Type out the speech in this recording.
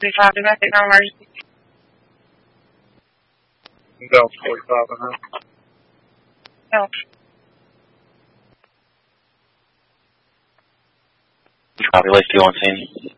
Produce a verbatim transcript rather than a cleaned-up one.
forty-five, domestic, no emergency. Delta forty-five, uh-huh. No. Copy, let's do on scene.